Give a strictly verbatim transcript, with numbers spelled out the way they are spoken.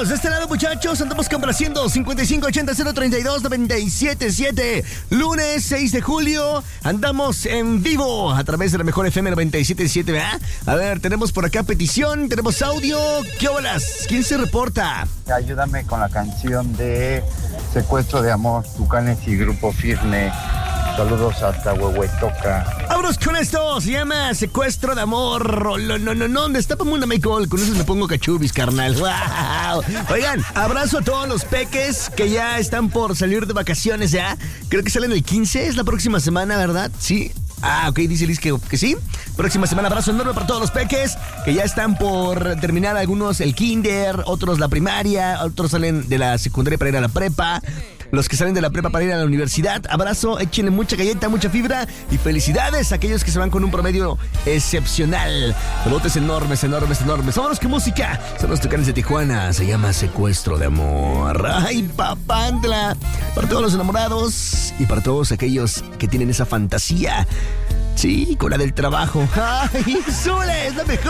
Vámonos, de este lado, muchachos, andamos complaciendo cincuenta y cinco ochenta cero treinta y dos noventa y siete siete. Lunes seis de julio, andamos en vivo a través de la mejor F M noventa y siete siete, ¿verdad? A ver, tenemos por acá petición, tenemos audio. ¿Qué horas? ¿Quién se reporta? Ayúdame con la canción de Secuestro de Amor, Tucanes y Grupo Firme. Saludos hasta Huehuetoca. Vámonos con esto, se llama Secuestro de Amor. No, no, no, no, destápame una Michael, con eso me pongo cachubis, carnal. Wow. Oigan, abrazo a todos los peques que ya están por salir de vacaciones ya. Creo que salen el quince, es la próxima semana, ¿verdad? Sí. Ah, ok, dice Liz que, que sí. Próxima semana, abrazo enorme para todos los peques que ya están por terminar, algunos el kinder, otros la primaria, otros salen de la secundaria para ir a la prepa. Los que salen de la prepa para ir a la universidad, abrazo, échenle mucha galleta, mucha fibra y felicidades a aquellos que se van con un promedio excepcional. Saludos enormes, enormes, enormes. Vámonos, qué música. Son los Tucanes de Tijuana, se llama Secuestro de Amor. Ay, papantla. Para todos los enamorados y para todos aquellos que tienen esa fantasía. Sí, con la del trabajo. Ay, súbele, es la mejor.